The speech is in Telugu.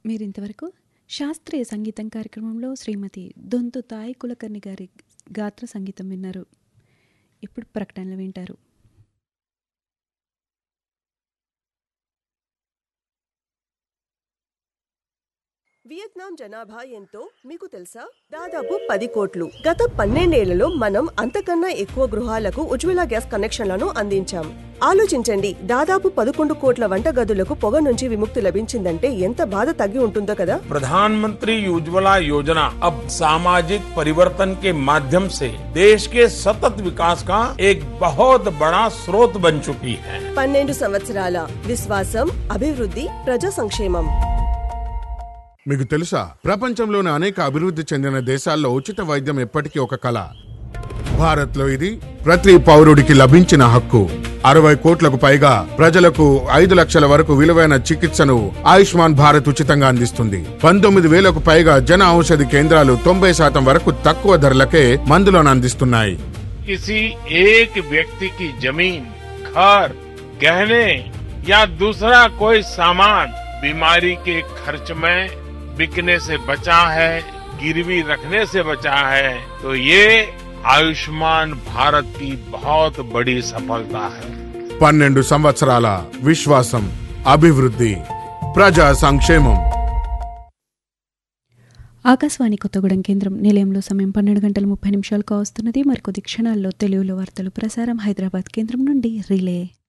మీరింతవరకు శాస్త్రీయ సంగీతం కార్యక్రమంలో శ్రీమతి దొంతు తాయి కులకర్ణి గారి గాత్ర సంగీతం విన్నారు. ఇప్పుడు ప్రకటనలు వింటారు. వియత్నాం జనాభా ఎంతో మీకు తెలుసా? దాదాపు 10 కోట్లు. గత 12 ఏళ్లలో మనం అంతకన్నా ఎక్కువ గృహాలకు ఉజ్వల గ్యాస్ కనెక్షన్లను అందించాం. ఆలోచించండి, దాదాపు 11 కోట్ల వంటగదులకు పొగ నుంచి విముక్తి లభించిందంటే ఎంత బాధ తగ్గి ఉంటుందో కదా. प्रधानमंत्री उज्ज्वला योजना अब सामाजिक परिवर्तन के माध्यम से देश के सतत विकास का एक बहुत बड़ा स्रोत बन चुकी है. 12 సంవత్సరాల విశ్వాసం, అభివృద్ధి, ప్రజా సంక్షేమం. మీకు తెలుసా, ప్రపంచంలోని అనేక అభివృద్ధి చెందిన దేశాల్లో ఉచిత వైద్యం ఎప్పటికీ ఒక కళ. భారత్లో ఇది ప్రతి పౌరుడికి లభించిన హక్కు. 60 కోట్లకు పైగా ప్రజలకు 5 లక్షల వరకు విలువైన చికిత్సను ఆయుష్మాన్ భారత్ ఉచితంగా అందిస్తుంది. 19,000కు పైగా జన ఔషధి కేంద్రాలు 90% వరకు తక్కువ ధరలకే మందులను అందిస్తున్నాయి. किसी एक व्यक्ति की जमीन, घर, गहने या दूसरा कोई सामान बीमारी के खर्च में बिकने से बचा है, गिरवी रखने से बचा है, तो ये आयुष्मान भारत की बहुत बड़ी सफलता है. 12 సంవత్సరాల విశ్వాసం, అభివృద్ధి, ప్రజా సంక్షేమం. ఆకాశవాణి కొత్తగూడెం కేంద్రం నిలయంలో సమయం 12:30 కావస్తున్నది. మరికొద్ది క్షణాల్లో తెలుగులో వార్తలు ప్రసారం హైదరాబాద్ కేంద్రం నుండి రిలే.